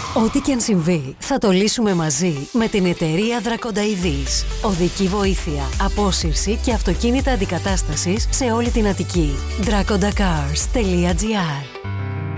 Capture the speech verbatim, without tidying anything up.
Ό,τι και αν συμβεί, θα το λύσουμε μαζί με την εταιρεία Δρακονταειδής. Οδική βοήθεια, απόσυρση και αυτοκίνητα αντικατάστασης σε όλη την Αττική. Draconda cars τελεία gr